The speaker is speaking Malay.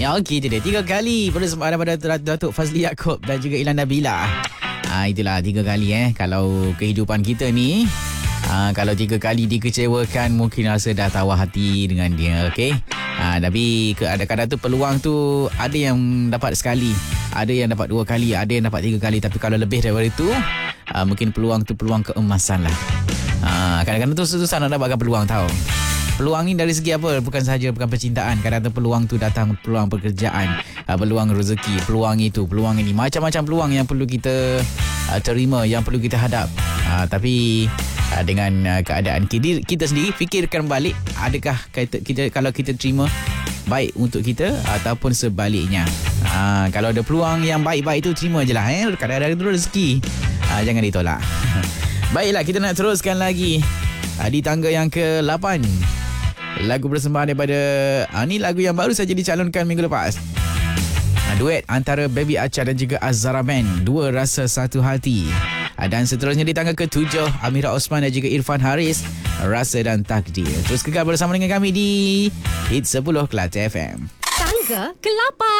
Ya, okey je dia. 3 kali persembahan pada Datuk Fazli Yaakob dan juga Ilan Nabila. Itulah 3 kali kalau kehidupan kita ni. Kalau 3 kali dikecewakan, mungkin rasa dah tawar hati dengan dia, okey? Tapi kadang-kadang tu peluang tu ada yang dapat sekali, ada yang dapat 2 kali, ada yang dapat 3 kali. Tapi kalau lebih daripada itu, mungkin peluang tu peluang keemasan lah. Kadang-kadang tu susah nak dapatkan peluang, tahu. Peluang ni dari segi apa? Bukan sahaja bukan percintaan. Kadang-kadang peluang tu datang peluang pekerjaan, peluang rezeki, peluang itu, peluang ini. Macam-macam peluang yang perlu kita terima, yang perlu kita hadap. Tapi dengan keadaan kita sendiri, fikirkan balik, adakah kita kalau kita terima baik untuk kita ataupun sebaliknya. Kalau ada peluang yang baik-baik tu, terima je lah. Kadang-kadang tu rezeki, jangan ditolak. Baiklah, kita nak teruskan lagi di tangga yang ke-8. Lagu persembahan daripada ni lagu yang baru saja dicalonkan minggu lepas. Duet antara Baby Acha dan juga Azhara Band, Dua Rasa Satu Hati. Dan seterusnya di tangga ke-7, Amira Osman dan juga Irfan Haris, Rasa dan Takdir. Terus kekal bersama dengan kami di Hits 10 Kelate FM. Tangga ke-8.